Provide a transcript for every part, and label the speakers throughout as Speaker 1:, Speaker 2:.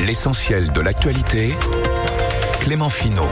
Speaker 1: L'essentiel de l'actualité, Clément Finot.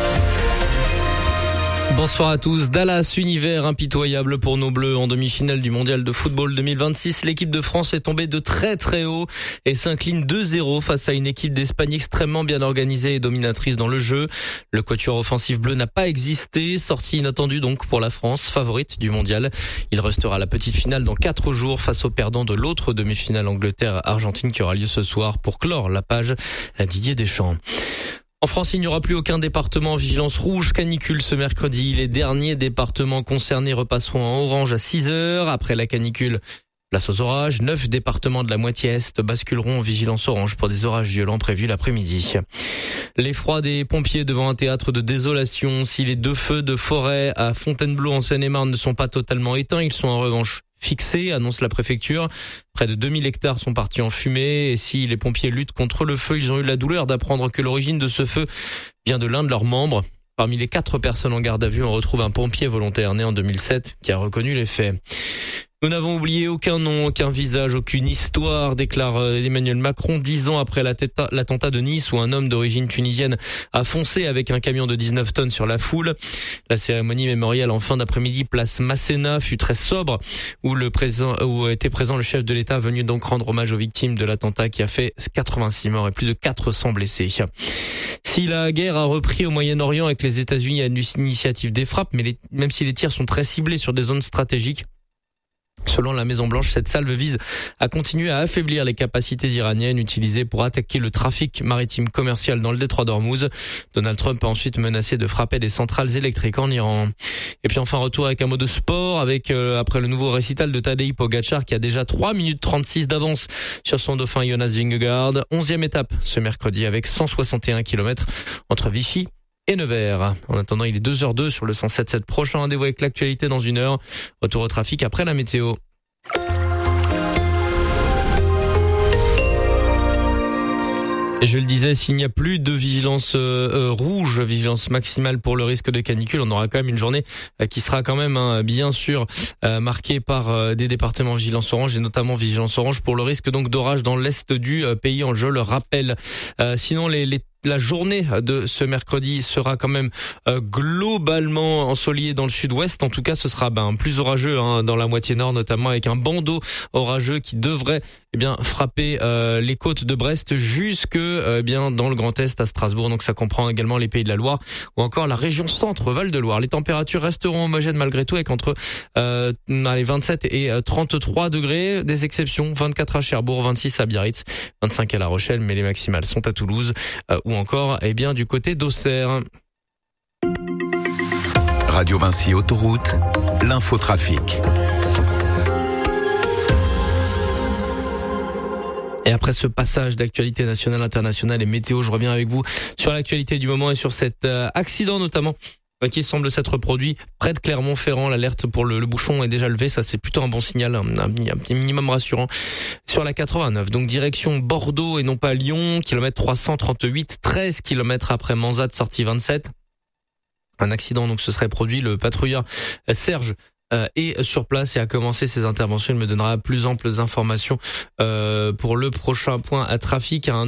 Speaker 2: Bonsoir à tous. Dallas, univers impitoyable pour nos Bleus en demi-finale du Mondial de football 2026. L'équipe de France est tombée de très très haut et s'incline 2-0 face à une équipe d'Espagne extrêmement bien organisée et dominatrice dans le jeu. Le quatuor offensif bleu n'a pas existé, sortie inattendue donc pour la France, favorite du Mondial. Il restera à la petite finale dans 4 jours face au perdant de l'autre demi-finale Angleterre-Argentine qui aura lieu ce soir pour clore la page à Didier Deschamps. En France, il n'y aura plus aucun département en vigilance rouge canicule ce mercredi. Les derniers départements concernés repasseront en orange à 6h. Après la canicule, place aux orages. 9 départements de la moitié est basculeront en vigilance orange pour des orages violents prévus l'après-midi. L'effroi des pompiers devant un théâtre de désolation. Si les 2 feux de forêt à Fontainebleau en Seine-et-Marne ne sont pas totalement éteints, ils sont en revanche fixés, annonce la préfecture. Près de 2000 hectares sont partis en fumée et si les pompiers luttent contre le feu, ils ont eu la douleur d'apprendre que l'origine de ce feu vient de l'un de leurs membres. Parmi les 4 personnes en garde à vue, on retrouve un pompier volontaire né en 2007 qui a reconnu les faits. Nous n'avons oublié aucun nom, aucun visage, aucune histoire, déclare Emmanuel Macron 10 ans après l'attentat de Nice où un homme d'origine tunisienne a foncé avec un camion de 19 tonnes sur la foule. La cérémonie mémoriale en fin d'après-midi place Masséna fut très sobre où était présent le chef de l'État venu donc rendre hommage aux victimes de l'attentat qui a fait 86 morts et plus de 400 blessés. Si la guerre a repris au Moyen-Orient avec les États-Unis à une initiative des frappes, mais même si les tirs sont très ciblés sur des zones stratégiques, selon la Maison-Blanche, cette salve vise à continuer à affaiblir les capacités iraniennes utilisées pour attaquer le trafic maritime commercial dans le détroit d'Ormuz. Donald Trump a ensuite menacé de frapper des centrales électriques en Iran. Et puis enfin, retour avec un mot de sport avec après le nouveau récital de Tadej Pogačar qui a déjà 3 minutes 36 d'avance sur son dauphin Jonas Vingegaard. 11e étape ce mercredi avec 161 km entre Vichy et Nevers. En attendant, il est 2h02 sur le 107.7. Prochain rendez-vous avec l'actualité dans 1 heure. Retour au trafic après la météo. Et je le disais, s'il n'y a plus de vigilance rouge, vigilance maximale pour le risque de canicule, on aura quand même une journée qui sera quand même bien sûr marquée par des départements vigilance orange et notamment vigilance orange pour le risque donc d'orage dans l'est du pays, je le rappelle. Sinon la journée de ce mercredi sera quand même globalement ensoleillée dans le sud-ouest. En tout cas, ce sera plus orageux dans la moitié nord, notamment avec un bandeau orageux qui devrait frapper les côtes de Brest jusque dans le Grand Est à Strasbourg. Donc ça comprend également les Pays de la Loire ou encore la région centre Val-de-Loire. Les températures resteront homogènes malgré tout avec entre les 27 et 33 degrés. Des exceptions, 24 à Cherbourg, 26 à Biarritz, 25 à La Rochelle, mais les maximales sont à Toulouse ou encore du côté d'Auxerre.
Speaker 1: Radio Vinci Autoroute, l'infotrafic.
Speaker 2: Et après ce passage d'actualité nationale, internationale et météo, je reviens avec vous sur l'actualité du moment et sur cet accident notamment qui semble s'être produit près de Clermont-Ferrand. L'alerte pour le bouchon est déjà levée, ça c'est plutôt un bon signal, un minimum rassurant sur la 89. Donc direction Bordeaux et non pas Lyon, kilomètre 338, 13 km après Manzat, sortie 27. Un accident donc se serait produit, le patrouilleur Serge est sur place et a commencé ses interventions. Il me donnera plus amples informations pour le prochain point à trafic.